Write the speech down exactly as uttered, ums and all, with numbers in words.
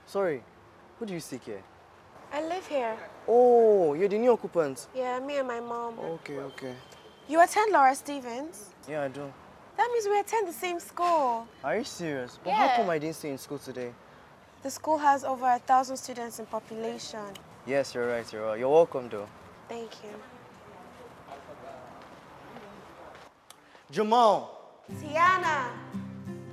Sorry, who do you seek here? I live here. Oh, you're the new occupant. Yeah, me and my mom. Okay, okay. You attend Laura Stevens? Yeah, I do. That means we attend the same school. Are you serious? But Yeah. how come I didn't stay in school today? The school has over a thousand students in population. Yes, you're right, you're right. You're welcome, though. Thank you. Jamal! Tiana!